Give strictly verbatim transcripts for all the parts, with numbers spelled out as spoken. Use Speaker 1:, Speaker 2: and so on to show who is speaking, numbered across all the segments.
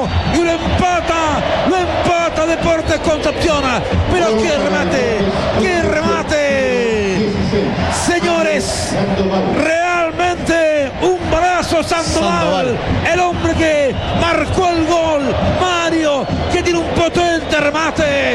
Speaker 1: uno y lo empata, lo empata Deportes Concepción. Pero qué remate, qué remate, señores, realmente un brazo Sandoval, el hombre que marcó el gol, Mario, que tiene un potente remate,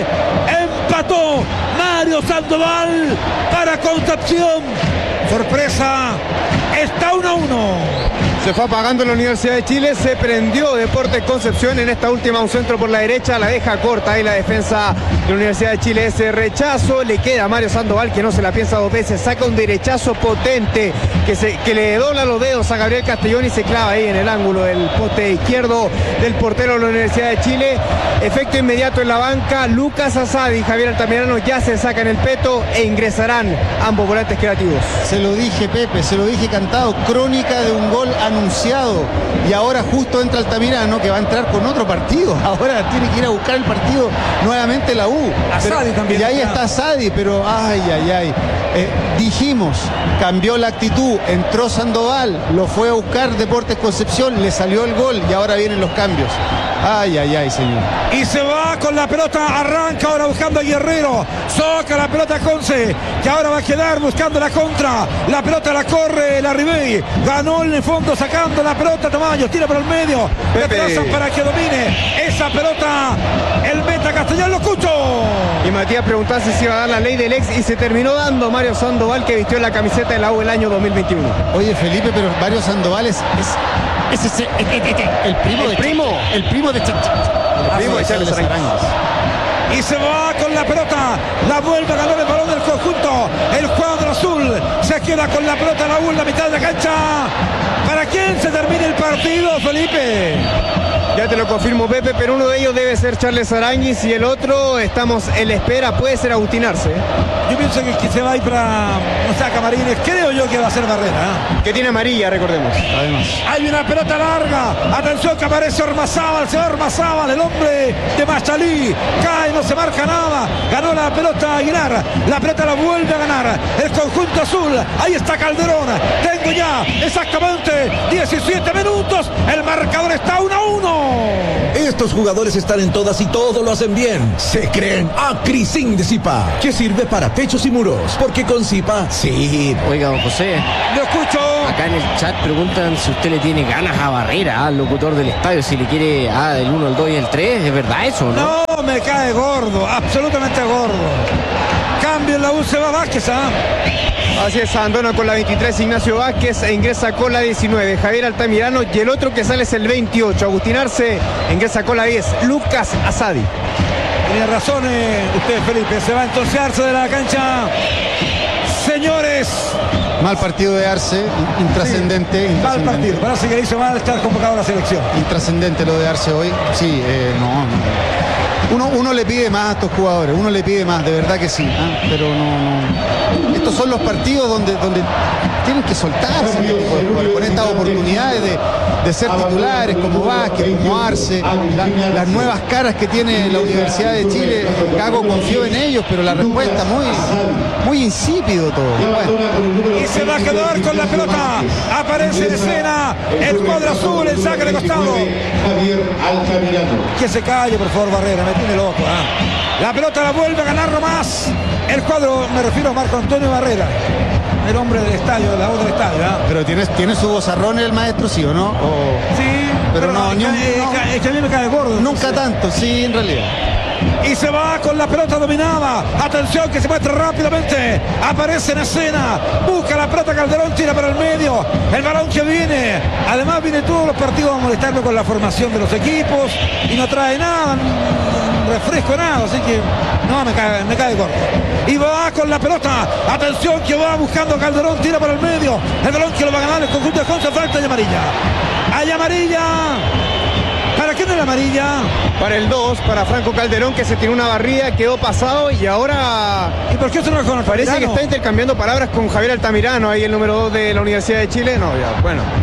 Speaker 1: empató Mario Sandoval para Concepción. Sorpresa, está uno a uno.
Speaker 2: Se fue apagando la Universidad de Chile, se prendió Deportes Concepción en esta última, un centro por la derecha, la deja corta ahí la defensa de la Universidad de Chile, ese rechazo, le queda a Mario Sandoval que no se la piensa dos veces, saca un derechazo potente que, se, que le dobla los dedos a Gabriel Castellón y se clava ahí en el ángulo del poste izquierdo del portero de la Universidad de Chile. Efecto inmediato en la banca, Lucas Asadi y Javier Altamirano ya se sacan el peto e ingresarán ambos volantes creativos.
Speaker 3: Se lo dije, Pepe, se lo dije cantado, crónica de un gol anunciado, y ahora justo entra Altamirano que va a entrar con otro partido, ahora tiene que ir a buscar el partido nuevamente la U.
Speaker 1: Asadi también.
Speaker 3: Y ahí está Asadi, pero ay, ay, ay. Eh, dijimos, cambió la actitud, entró Sandoval, lo fue a buscar Deportes Concepción, le salió el gol y ahora vienen los cambios. Ay, ay, ay, señor.
Speaker 1: Y se va con la pelota, arranca ahora buscando a Guerrero, soca la pelota a Conce, que ahora va a quedar buscando la contra, la pelota la corre la Ribey, ganó en el fondo sacando la pelota Tamayo, tira por el medio, retrasan para que domine esa pelota el meta Castellón, lo escucho.
Speaker 2: Y Matías preguntase si iba a dar la ley del ex y se terminó dando Mario Sandoval, que vistió la camiseta de la U el año dos mil veintiuno.
Speaker 3: Oye, Felipe, pero Mario Sandoval es, es, es, es, es, es, es, es el primo
Speaker 2: el
Speaker 3: de
Speaker 2: primo,
Speaker 3: el primo de Ch-
Speaker 2: el primo de Charles Aranguis.
Speaker 1: Y se va con la pelota, la vuelve a ganar el balón del conjunto, el cuadro azul, se queda con la pelota la U en la mitad de la cancha. ¿Para quién se termina el partido, Felipe?
Speaker 2: Ya te lo confirmo, Pepe, pero uno de ellos debe ser Charles Aranguis y el otro, estamos en la espera, puede ser Agustín Arce.
Speaker 1: Yo pienso que, que se va a ir para, no sé, Camarines, creo yo que va a ser Barrera, ¿eh?
Speaker 2: Que tiene amarilla, recordemos.
Speaker 3: Además.
Speaker 1: Hay una pelota larga, atención que aparece Ormazábal, se va Ormazábal, el hombre de Machalí, cae, no se marca nada, ganó la pelota Aguilar, la pelota la vuelve a ganar el conjunto azul, ahí está Calderón, tengo ya exactamente diecisiete minutos, el marcador está uno a uno.
Speaker 4: Estos jugadores están en todas y todo lo hacen bien. Se creen Acrisin de Zipa, que sirve para techos y muros, porque con Zipa, sí.
Speaker 5: Oiga, don José,
Speaker 1: Lo escucho.
Speaker 5: acá en el chat preguntan si usted le tiene ganas a Barrera, al locutor del estadio, si le quiere ah, el uno, el dos y el tres. ¿Es verdad eso, no?
Speaker 1: No, me cae gordo, absolutamente gordo. Cambio en la U, se va Vázquez, ¿ah?
Speaker 2: Así es, abandona con la veintitrés Ignacio Vázquez e ingresa con la diecinueve Javier Altamirano, y el otro que sale es el veintiocho Agustín Arce, ingresa con la diez Lucas Asadi.
Speaker 1: Tiene razón eh, usted, Felipe, se va a entorcearse de la cancha. Señores,
Speaker 3: Mal partido de Arce, intrascendente.
Speaker 1: sí, mal partido, parece que le hizo mal estar convocado a la selección.
Speaker 3: Intrascendente lo de Arce hoy. Sí, eh, no, no. Uno, uno le pide más a estos jugadores, uno le pide más, de verdad que sí, ¿eh? Pero no, no. Estos son los partidos donde, donde tienen que soltarse con estas oportunidades de, de ser titulares, como Vázquez, como Arce, la, las nuevas caras que tiene la Universidad de Chile. Gago confió en ellos, pero la respuesta muy, muy insípido todo. Bueno.
Speaker 1: Y se va a quedar con la pelota. Aparece en escena el cuadro azul, el saque de costado. Que se calle, por favor, Barrera, me tiene loco. ¿eh? La pelota la vuelve a ganar nomás el cuadro, me refiero a Marco Antonio Barrera, el hombre del estadio, de la voz del estadio. ¿eh?
Speaker 3: Pero tiene, tiene su vozarrón el maestro, ¿sí o no? O...
Speaker 1: Sí,
Speaker 3: pero,
Speaker 1: pero
Speaker 3: no,
Speaker 1: es,
Speaker 3: ni un,
Speaker 1: que,
Speaker 3: no.
Speaker 1: es que- es que a mí me cae gordo.
Speaker 3: Nunca
Speaker 1: entonces.
Speaker 3: tanto, sí, en realidad.
Speaker 1: Y se va con la pelota dominada. Atención que se muestra rápidamente. Aparece en escena. Busca la pelota Calderón, tira para el medio. El balón que viene. Además viene todos los partidos a molestarme con la formación de los equipos. Y no trae nada. Un refresco, nada. Así que no, me cae, me cae corto. Y va con la pelota. Atención que va buscando Calderón, tira para el medio. El balón que lo va a ganar el conjunto de Conce. Falta y amarilla. Hay amarilla. ¿Para quién es la amarilla?
Speaker 2: Para el dos, para Franco Calderón, que se tiene una barrida, quedó pasado y ahora
Speaker 1: ¿Y por qué se no con el
Speaker 2: parece que está intercambiando palabras con Javier Altamirano, ahí el número dos de la Universidad de Chile. No, ya, bueno.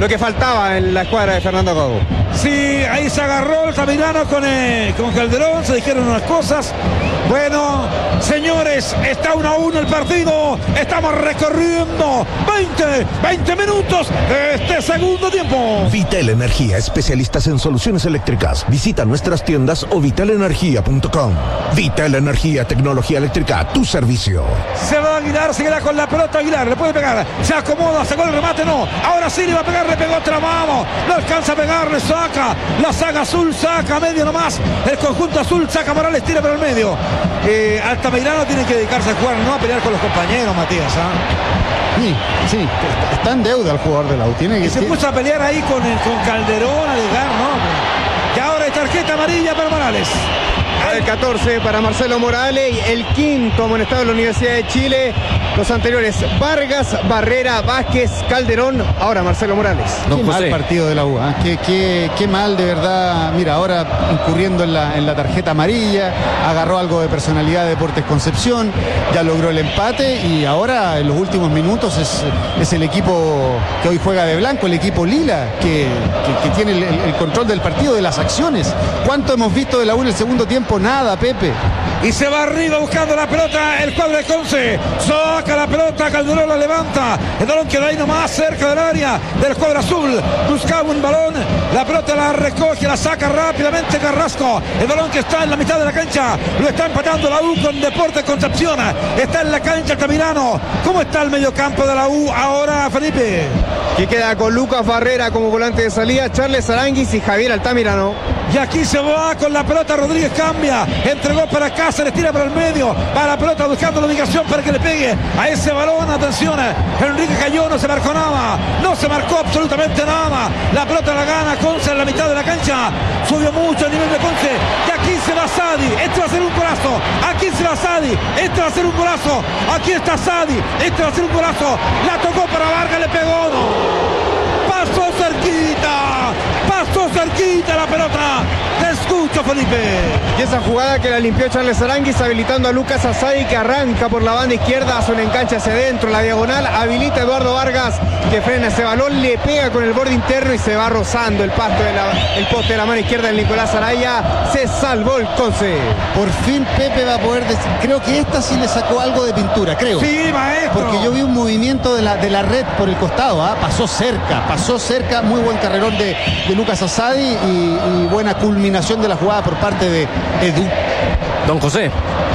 Speaker 2: lo que faltaba en la escuadra de Fernando Gago.
Speaker 1: Sí, ahí se agarró el Tamirano con, eh, con Calderón, se dijeron unas cosas. Bueno, señores, está uno a uno el partido. Estamos recorriendo veinte, veinte minutos de este segundo tiempo.
Speaker 4: Vital Energía, especialistas en soluciones eléctricas. Visita nuestras tiendas o vital energía punto com. Vital Energía, tecnología eléctrica a tu servicio.
Speaker 1: Se va a Aguilar, se queda con la pelota Aguilar, le puede pegar, se acomoda, sacó el remate, no. Ahora sí le va a pegar, le pegó otra mano. No alcanza a pegarle, saca. La saga azul, saca medio nomás. El conjunto azul, saca Morales, tira por el medio. Eh, Altamirano tiene que dedicarse a jugar, no a pelear con los compañeros, Matías. ¿eh?
Speaker 3: Sí, sí, está en deuda el jugador de la U. Tiene que
Speaker 1: y se
Speaker 3: tiene...
Speaker 1: puso a pelear ahí con, el, con Calderón, a llegar, ¿no? Y ahora hay tarjeta amarilla para Morales.
Speaker 2: El catorce para Marcelo Morales, el quinto amonestado de la Universidad de Chile. Los anteriores, Vargas, Barrera, Vázquez, Calderón, ahora Marcelo Morales.
Speaker 3: Qué mal partido de la U, ¿eh? qué, qué, qué mal de verdad. Mira, ahora incurriendo en la, en la tarjeta amarilla, agarró algo de personalidad de Deportes Concepción, ya logró el empate y ahora en los últimos minutos es, es el equipo que hoy juega de blanco, el equipo lila, que, que, que tiene el, el control del partido, de las acciones. ¿Cuánto hemos visto de la U en el segundo tiempo? Nada, Pepe.
Speaker 1: Y se va arriba buscando la pelota el cuadro de Conce. Saca la pelota, Calderón la levanta. El balón queda ahí nomás cerca del área del cuadro azul. Buscaba un balón. La pelota la recoge, la saca rápidamente Carrasco. El balón que está en la mitad de la cancha. Lo está empatando la U con Deportes Concepción. Está en la cancha Altamirano. ¿Cómo está el mediocampo de la U ahora, Felipe?
Speaker 2: Que queda con Lucas Barrera como volante de salida, Charles Aranguis y Javier Altamirano.
Speaker 1: Y aquí se va con la pelota, Rodríguez cambia, entregó para Cáceres, tira para el medio, va la pelota buscando la ubicación para que le pegue a ese balón. Atención, Enrique Cayó, no se marcó nada, no se marcó absolutamente nada. La pelota la gana Conce en la mitad de la cancha, subió mucho el nivel de Conce. Y aquí se va Sadi, este va a ser un golazo. Aquí se va Sadi, este va a ser un golazo. Aquí está Sadi, este va a ser un golazo. La tocó para Vargas, le pegó, no. Pasó cerquita, pasó cerquita la pelota. Te escucho, Felipe.
Speaker 2: Y esa jugada que la limpió Charles Aranguis, habilitando a Lucas Asadi, que arranca por la banda izquierda, hace un enganche hacia adentro, la diagonal, habilita a Eduardo Vargas, que frena ese balón, le pega con el borde interno y se va rozando el pasto de la, el poste de la mano izquierda de Nicolás Araya. Se salvó el Conce.
Speaker 3: Por fin Pepe va a poder decir, creo que esta sí le sacó algo de pintura, creo.
Speaker 1: Sí, maestro.
Speaker 3: Porque yo vi un movimiento de la, de la red por el costado, ¿ah? Pasó cerca, pasó cerca, muy buen carrerón de, de Lucas Asadi y, y buena culminación de la jugada por parte de Edu.
Speaker 5: Don José.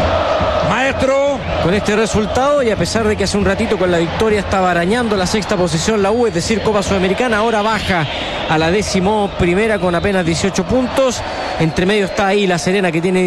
Speaker 1: Maestro.
Speaker 5: Con este resultado y a pesar de que hace un ratito con la victoria estaba arañando la sexta posición la U, es decir, Copa Sudamericana, ahora baja a la décimo primera con apenas dieciocho puntos. Entre medio está ahí La Serena, que tiene